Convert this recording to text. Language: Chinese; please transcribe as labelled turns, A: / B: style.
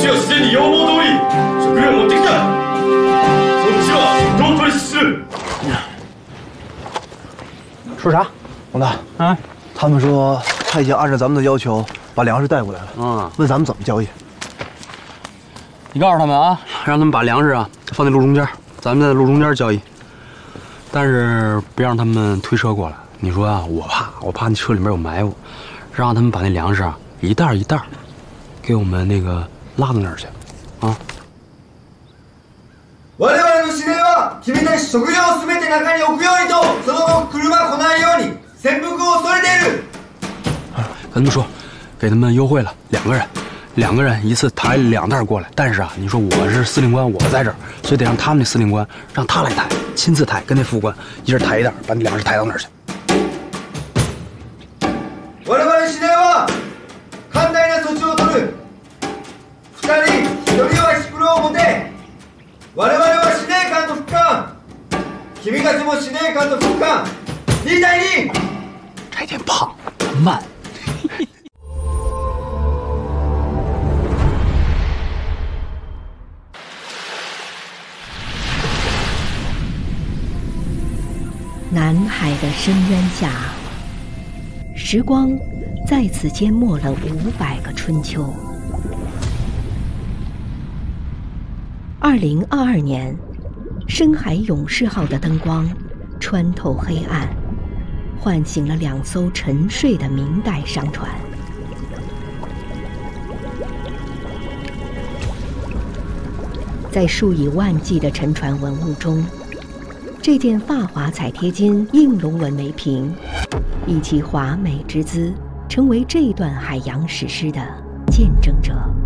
A: ちはすでに要望通り食料を持ってきた。そっちはどう取りする？
B: 说啥？王大啊，他们说他已经按照咱们的要求把粮食带过来了，问咱们怎么交易。
C: 你告诉他们啊，让他们把粮食啊放在路中间，咱们在路中间交易。但是别让他们推车过来。你说啊，我怕那车里面有埋伏，让他们把那粮食啊一袋一袋给我们那个拉到那儿去，啊。
D: 我々の指令は君たち食料を全て中に置くようにと、その後車来ないように潜伏を恐れている。
C: 跟他们说，给他们优惠了，2个人一次抬2袋过来。但是啊，你说我是司令官，我在这儿，所以得让他们那司令官让他来抬，亲自抬，跟那副官一人抬一袋，把那粮食抬到那儿去。
D: 我々の指令は寛大な措置を取る。2人1人はシプロを持て。我々は司令官と副官，君たちも司令官と副官，2対2。
C: 这点胖慢。
E: 南海的深渊下，时光再次淹没了500个春秋。2022年，深海勇士号的灯光穿透黑暗，唤醒了2艘沉睡的明代商船。在数以万计的沉船文物中，这件发华彩贴金映龙纹眉瓶，以其华美之姿，成为这段海洋史诗的见证者。